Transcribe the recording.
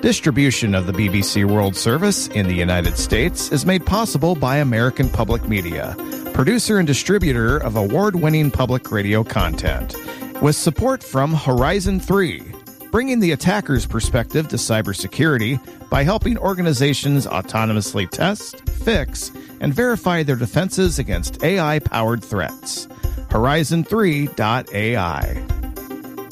Distribution of the BBC World Service in the United States is made possible by American Public Media, producer and distributor of award-winning public radio content, with support from Horizon 3, bringing the attacker's perspective to cybersecurity by helping organizations autonomously test, fix, and verify their defenses against AI-powered threats. Horizon3.ai.